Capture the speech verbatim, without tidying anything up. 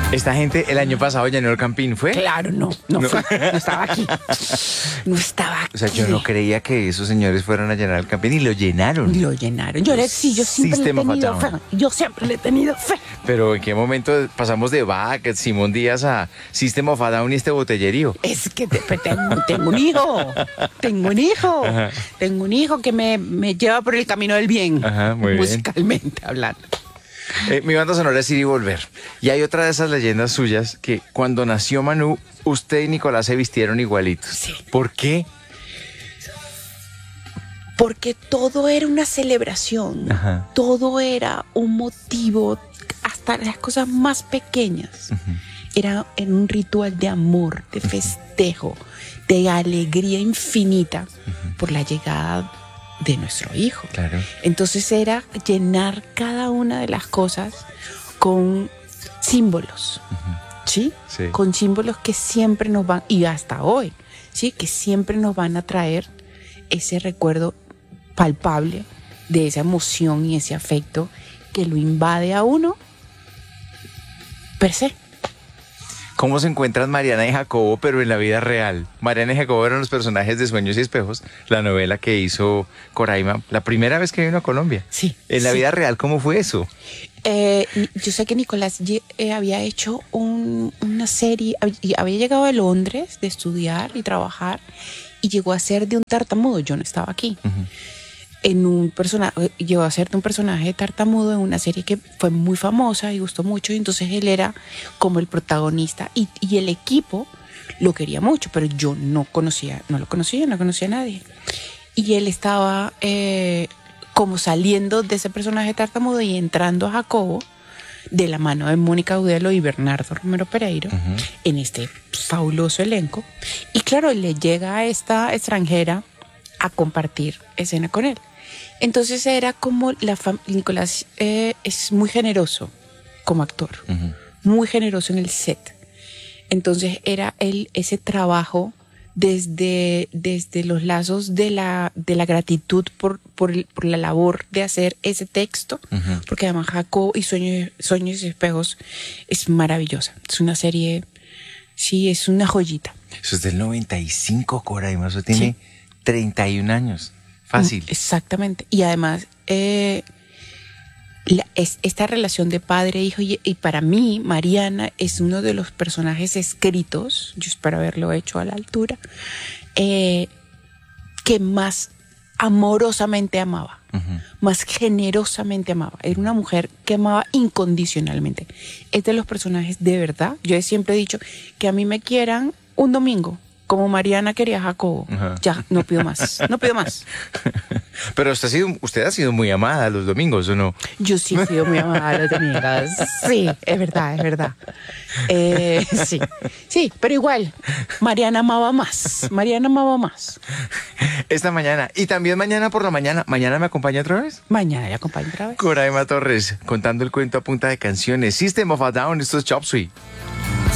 Esta gente el año pasado llenó el Campín, ¿fue? Claro, no, no, No. fue, no estaba aquí. No estaba aquí. O sea, yo no creía que esos señores fueran a llenar el Campín y lo llenaron. Lo llenaron. Yo le, sí, yo siempre System le he of a tenido fe. Down. Yo siempre le he tenido fe. Pero ¿en qué momento pasamos de Bach, Simón Díaz a System of a Down y este botellerío? Es que te- tengo, tengo un hijo. Tengo un hijo. Ajá. Tengo un hijo que me, me lleva por el camino del bien. Ajá, muy bien. musicalmente hablando. Eh, mi banda sonora es Ir y Volver. Y hay otra de esas leyendas suyas que cuando nació Manú, usted y Nicolás se vistieron igualitos. Sí. ¿Por qué? Porque todo era una celebración. Ajá. Todo era un motivo, hasta las cosas más pequeñas. Era en un ritual de amor, de festejo, de alegría infinita por la llegada de nuestro hijo. Claro. Entonces era llenar cada una de las cosas con símbolos, ¿sí? Sí. Con símbolos que siempre nos van, y hasta hoy, ¿sí? Que siempre nos van a traer ese recuerdo palpable de esa emoción y ese afecto que lo invade a uno per se. ¿Cómo se encuentran Mariana y Jacobo, pero en la vida real? Mariana y Jacobo eran los personajes de Sueños y Espejos, la novela que hizo Coraima la primera vez que vino a Colombia. Sí. En la sí. vida real, ¿cómo fue eso? Eh, yo sé que Nicolás ye- eh, había hecho un- una serie, hab- y había llegado a Londres de estudiar y trabajar y llegó a ser de un tartamudo, yo no estaba aquí, en un personaje, llegó a ser de un personaje de tartamudo en una serie que fue muy famosa y gustó mucho, y entonces él era como el protagonista y, y el equipo lo quería mucho, pero yo no conocía, no lo conocía, no conocía a nadie. Y él estaba eh, como saliendo de ese personaje tartamudo y entrando a Jacobo de la mano de Mónica Udelo y Bernardo Romero Pereiro en este fabuloso elenco. Y claro, le llega a esta extranjera a compartir escena con él. Entonces era como la fam- Nicolás eh, es muy generoso como actor, muy generoso en el set. Entonces era él ese trabajo desde, desde los lazos de la, de la gratitud por, por, el- por la labor de hacer ese texto, porque además Jacob y Sueños, Sueños y Espejos es maravillosa. Es una serie, sí, es una joyita. Eso es del noventa y cinco, Coraima, eso tiene treinta y un años. Fácil. Mm, Exactamente. Y además, eh, la- es, esta relación de padre-hijo, y, y para mí, Mariana es uno de los personajes escritos, yo espero haberlo hecho a la altura, eh, que más amorosamente amaba, más generosamente amaba. Era una mujer que amaba incondicionalmente. Es de los personajes de verdad. Yo siempre he dicho que a mí me quieran un domingo, como Mariana quería a Jacobo. Ajá. Ya, no pido más, no pido más. Pero usted ha, sido, usted ha sido muy amada los domingos, ¿o no? Yo sí he sido muy amada a las amigas. Sí, es verdad, es verdad. Eh, sí, sí, pero igual, Mariana amaba más. Mariana amaba más. Esta mañana y también mañana por la mañana. ¿Mañana me acompaña otra vez? Mañana ya acompaño otra vez. Coraima Torres, contando el cuento a punta de canciones. System of a Down, esto es Chop Suey.